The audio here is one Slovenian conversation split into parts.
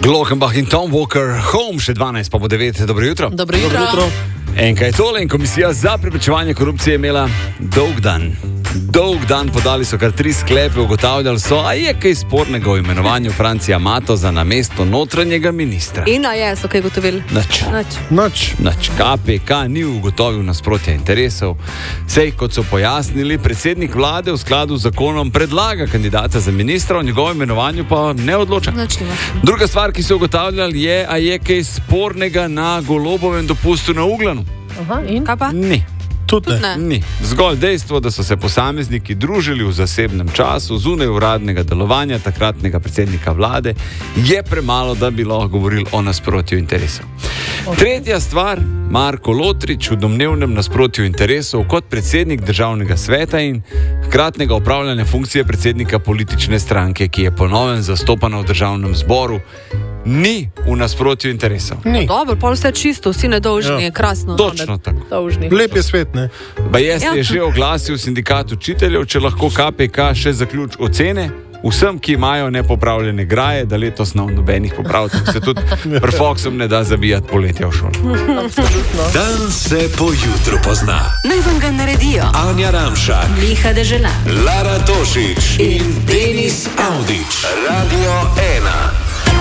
Glockenbach in Tom Walker, Home, še 12, pa bo 9. Dobro jutro. Dobro jutro. Enkaj tole in Komisija za preprečevanje korupcije je imela dolg dan. Dolg dan, podali so kar 3 sklepe, ugotavljali so, a je kaj spornega v imenovanju Francija Matoza na mesto notranjega ministra. In a je, so kaj gotovili? Nič. KPK ni ugotovil nasprotja interesov. Sej, kot so pojasnili, predsednik vlade v skladu z zakonom predlaga kandidata za ministra, o njegovem imenovanju pa ne odloča. Druga stvar, ki so ugotavljali, je, a je kaj spornega na Golobovem dopustu na Uglanu. Aha, in? Kaj pa? Ni. Tudi ne. Ni. Zgolj dejstvo, da so se posamezniki družili v zasebnem času, zunaj uradnega delovanja takratnega predsednika vlade, je premalo, da bi lahko govorili o nasprotju interesov. Tretja stvar, Marko Lotrič v domnevnem nasprotju interesov kot predsednik državnega sveta in hkratnega upravljanja funkcije predsednika politične stranke, ki je po novem zastopana v državnem zboru, ni v nasprotju interesov. Ni. Dobro, pol vse čisto, vsi nedolžni, je krasno. Točno tako. Dolžni. Lep je svet, ne? Bajes je že oglasil sindikat učiteljev, če lahko KPK še zaključ ocene vsem, ki imajo nepopravljene graje, da letos na nobenih popravitev se tudi pri Foxom ne da zabijati poletja v šolo. Dan se po jutru pozna. Naj vam ga naredijo Anja Ramšak, Miha Dežela, Lara Tošič in Denis Audič. Radio 1.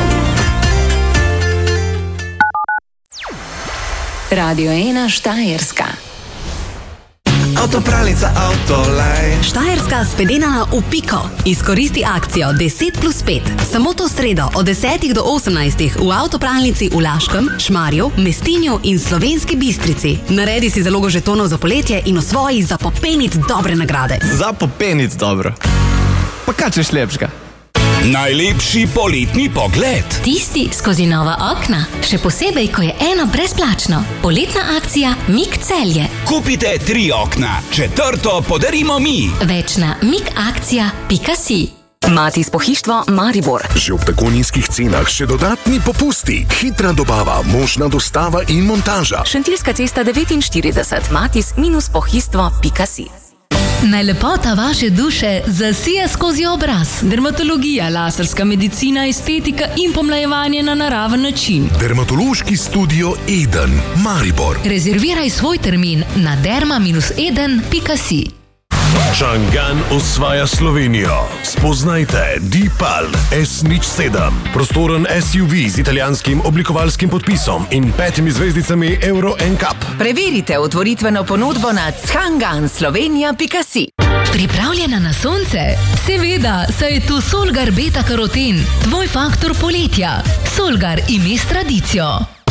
Radio 1 Štajerska. Avtopralnica Autolaj. Štajerska spedenala v piko. Izkoristi akcijo 10+5. Samo to sredo od 10 do 18 v avtopralnici v Laškem, Šmarju, Mestinju in Slovenski Bistrici. Naredi si zalogo žetonov za poletje in osvoji za popenit dobre nagrade. Za popenit dobro. Pa kaj češ lepšega? Najlepši poletni pogled. Tisti skozi nova okna, še posebej, ko je eno brezplačno. Poletna akcija Mik Celje. Kupite 3 okna, 4. podarimo mi. Več na mikakcija.si. Matis pohištvo Maribor. Že ob tako nizkih cenah še dodatni popusti, hitra dobava, možna dostava in montaža. Šentilska cesta 49, matis-pohištvo.si. Naj lepota vaše duše zasije skozi obraz. Dermatologija, laserska medicina, estetika in pomlajevanje na naraven način. Dermatološki studio Eden, Maribor. Rezerviraj svoj termin na derma-eden.si. Čangan osvaja Slovenijo. Spoznajte Deepal S07. Prostoren SUV z italijanskim oblikovalskim podpisom in 5 zvezdicami Euro NCAP. Preverite otvoritveno ponudbo na changanslovenia.si. Pripravljena na sonce? Seveda, saj je tu Solgar beta karoten, tvoj faktor poletja. Solgar ime s tradicijo.